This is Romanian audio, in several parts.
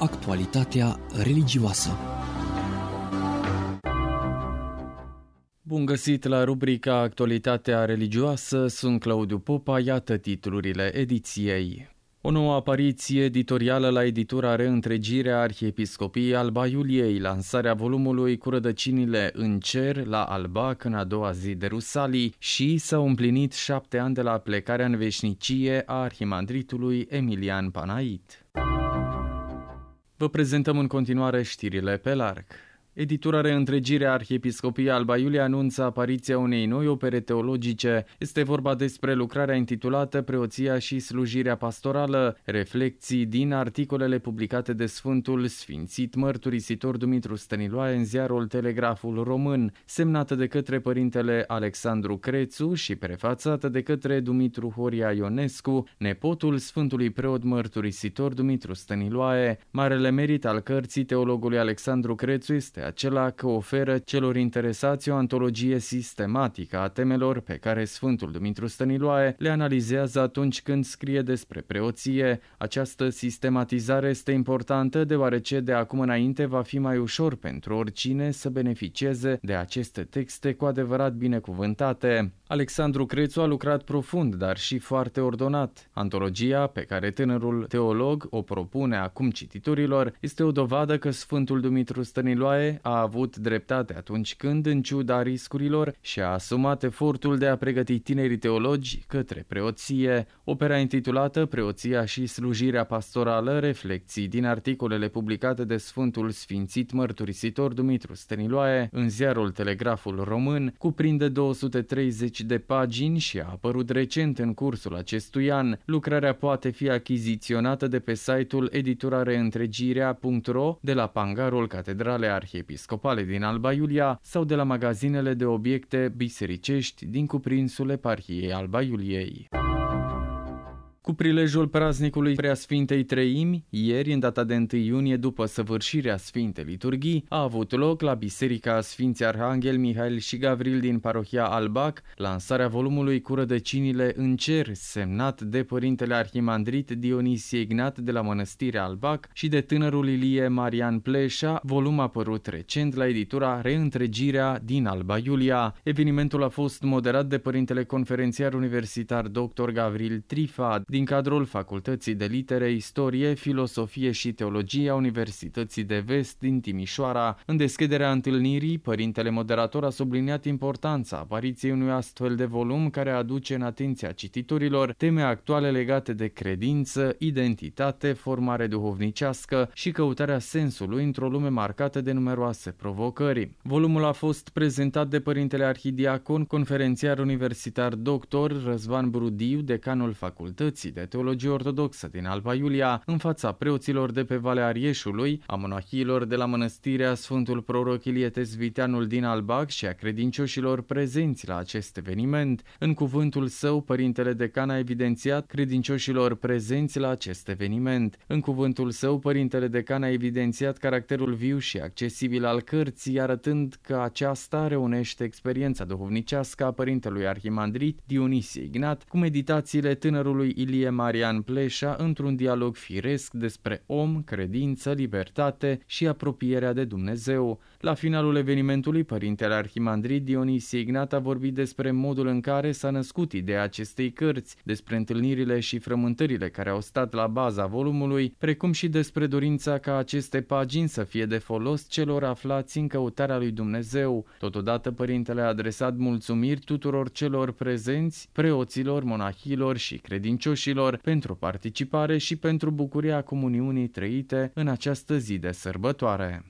Actualitatea religioasă. Bun găsit la rubrica Actualitatea religioasă, sunt Claudiu Popa, iată titlurile ediției. O nouă apariție editorială la editura Reîntregirea Arhiepiscopiei Alba Iuliei, lansarea volumului Cu rădăcinile în cer la Albac în a doua zi de Rusalii și s-au împlinit 7 ani de la plecarea în veșnicie a arhimandritului Emilian Panait. Vă prezentăm în continuare știrile pe larg. Editura Reîntregirea Arhiepiscopiei Alba Iuliei anunță apariția unei noi opere teologice. Este vorba despre lucrarea intitulată Preoția și slujirea pastorală, reflecții din articolele publicate de Sfântul Sfințit Mărturisitor Dumitru Stăniloae în ziarul Telegraful Român, semnată de către părintele Alexandru Crețu și prefațată de către Dumitru Horia Ionescu, nepotul Sfântului Preot Mărturisitor Dumitru Stăniloae. Marele merit al cărții teologului Alexandru Crețu este acela că oferă celor interesați o antologie sistematică a temelor pe care Sfântul Dumitru Stăniloae le analizează atunci când scrie despre preoție. Această sistematizare este importantă deoarece de acum înainte va fi mai ușor pentru oricine să beneficieze de aceste texte cu adevărat binecuvântate. Alexandru Crețu a lucrat profund, dar și foarte ordonat. Antologia pe care tânărul teolog o propune acum cititorilor este o dovadă că Sfântul Dumitru Stăniloae a avut dreptate atunci când, în ciuda riscurilor, și-a asumat efortul de a pregăti tinerii teologi către preoție. Opera intitulată Preoția și slujirea pastorală, reflecții din articolele publicate de Sfântul Sfințit Mărturisitor Dumitru Stăniloae în ziarul Telegraful Român, cuprinde 230 de pagini și a apărut recent în cursul acestui an. Lucrarea poate fi achiziționată de pe site-ul editurareîntregirea.ro, de la Pangarul Catedralei Arhiepiscopale din Alba Iulia sau de la magazinele de obiecte bisericești din cuprinsul eparhiei Alba Iuliei. Cu prilejul praznicului Preasfintei Treimi, ieri, în data de 1 iunie, după săvârșirea Sfintei Liturghii, a avut loc la Biserica Sfinții Arhanghel Mihail și Gavril din parohia Albac lansarea volumului Cu rădăcinile în cer, semnat de părintele arhimandrit Dionisie Ignat de la Mănăstirea Albac și de tânărul Ilie Marian Pleșa, volum apărut recent la editura Reîntregirea din Alba Iulia. Evenimentul a fost moderat de părintele conferențiar universitar dr. Gavril Trifa, din cadrul Facultății de Litere, Istorie, Filosofie și Teologie a Universității de Vest din Timișoara. În deschiderea întâlnirii, părintele moderator a subliniat importanța apariției unui astfel de volum care aduce în atenția cititorilor teme actuale legate de credință, identitate, formare duhovnicească și căutarea sensului într-o lume marcată de numeroase provocări. Volumul a fost prezentat de părintele arhidiacon, conferențiar universitar dr. Răzvan Brudiu, decanul Facultății de Teologie Ortodoxă din Alba Iulia, în fața preoților de pe Valea Arieșului, a monahiilor de la Mănăstirea Sfântul Proroc Ilie Tezviteanul din Albac și a credincioșilor prezenți la acest eveniment. În cuvântul său, părintele decan a evidențiat credincioșilor prezenți la acest eveniment. În cuvântul său, părintele decan a evidențiat caracterul viu și accesibil al cărții, arătând că aceasta reunește experiența duhovnicească a părintelui arhimandrit Dionisie Ignat cu meditațiile tânărului Ilie Marian Pleșa într-un dialog firesc despre om, credință, libertate și apropierea de Dumnezeu. La finalul evenimentului, părintele arhimandrit Dionisie Ignat a vorbit despre modul în care s-a născut ideea acestei cărți, despre întâlnirile și frământările care au stat la baza volumului, precum și despre dorința ca aceste pagini să fie de folos celor aflați în căutarea lui Dumnezeu. Totodată, părintele a adresat mulțumiri tuturor celor prezenți, preoților, monahilor și credincioșilor, pentru participare și pentru bucuria comuniunii trăite în această zi de sărbătoare.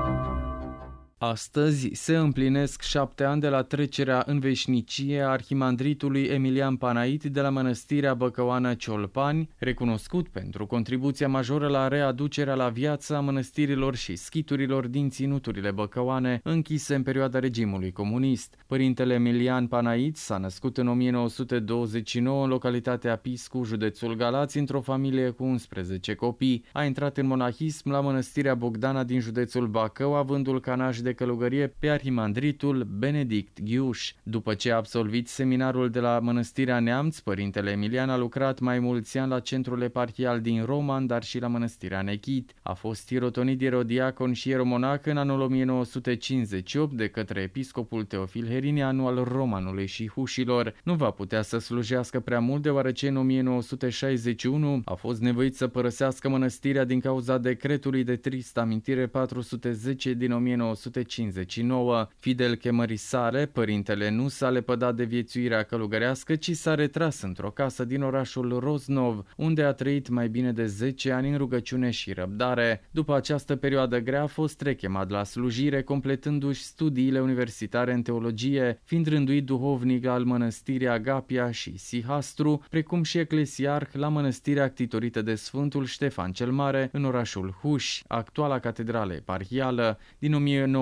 Astăzi se împlinesc 7 ani de la trecerea în veșnicie a arhimandritului Emilian Panait de la Mănăstirea Băcăoană Ciolpani, recunoscut pentru contribuția majoră la readucerea la viață a mănăstirilor și schiturilor din ținuturile băcăoane închise în perioada regimului comunist. Părintele Emilian Panait s-a născut în 1929 în localitatea Piscu, județul Galați, într-o familie cu 11 copii. A intrat în monahism la Mănăstirea Bogdana din județul Bacău, avândul ca naș de de călugărie pe arhimandritul Benedict Ghiuș. După ce a absolvit seminarul de la Mănăstirea Neamț, părintele Emilian a lucrat mai mulți ani la centrul eparhial din Roman, dar și la Mănăstirea Nechit. A fost hirotonit ierodiacon și ieromonah în anul 1958 de către episcopul Teofil Herinianu al Romanului și Hușilor. Nu va putea să slujească prea mult, deoarece în 1961 a fost nevoit să părăsească mănăstirea din cauza decretului de tristă amintire 410 din 1959. Fidel chemării sale, părintele nu s-a lepădat de viețuirea călugărească, ci s-a retras într-o casă din orașul Roznov, unde a trăit mai bine de 10 ani în rugăciune și răbdare. După această perioadă grea a fost rechemat la slujire, completându-și studiile universitare în teologie, fiind rânduit duhovnic al mănăstirii Agapia și Sihastru, precum și eclesiarh la mănăstirea ctitorită de Sfântul Ștefan cel Mare în orașul Huș, actuala catedrală eparhială. Din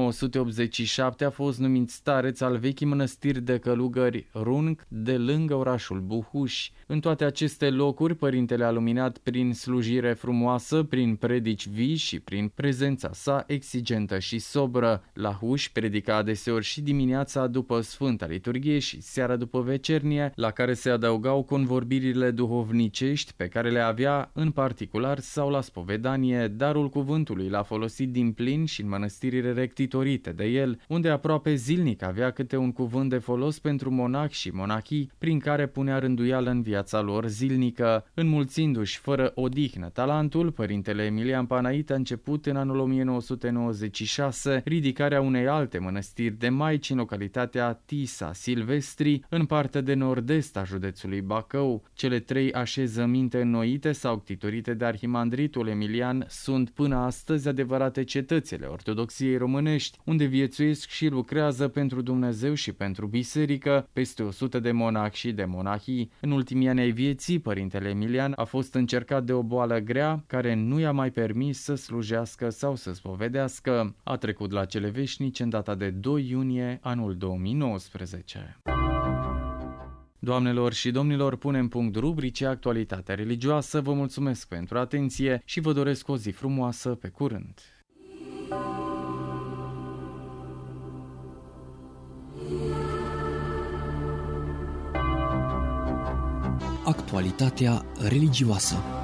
1987 a fost numit stareț al vechii mănăstiri de călugări Runc, de lângă orașul Buhuș. În toate aceste locuri, părintele a luminat prin slujire frumoasă, prin predici vii și prin prezența sa exigentă și sobră. La Huș predica adeseori și dimineața după Sfânta Liturghie și seara după vecernie, la care se adăugau convorbirile duhovnicești pe care le avea în particular sau la spovedanie. Darul cuvântului l-a folosit din plin și în mănăstirile rectitorite de el, unde aproape zilnic avea câte un cuvânt de folos pentru monahi și monachii, prin care punea rânduială în viața lor zilnică. Înmulțindu-și fără odihnă talentul, părintele Emilian Panait a început în anul 1996 ridicarea unei alte mănăstiri de maici în localitatea Tisa Silvestri, în partea de nord-est a județului Bacău. Cele 3 așezăminte înnoite sau ctitorite de arhimandritul Emilian sunt până astăzi adevărate cetățile ortodoxiei românești, unde viețuiesc și lucrează pentru Dumnezeu și pentru biserică peste 100 de monahi și de monahii. În ultimii ani ai vieții, părintele Emilian a fost încercat de o boală grea care nu i-a mai permis să slujească sau să spovedească. A trecut la cele veșnice în data de 2 iunie anul 2019. Doamnelor și domnilor, punem punct rubricii Actualitatea religioasă. Vă mulțumesc pentru atenție și vă doresc o zi frumoasă. Pe curând! Actualitatea religioasă.